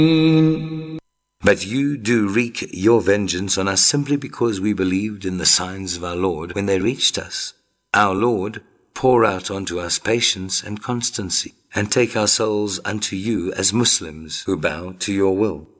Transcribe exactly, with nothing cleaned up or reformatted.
But you do wreak your vengeance on us simply because we believed in the signs of our Lord when they reached us. Our Lord, pour out unto us patience and constancy, and take our souls unto you as Muslims who bow to your will.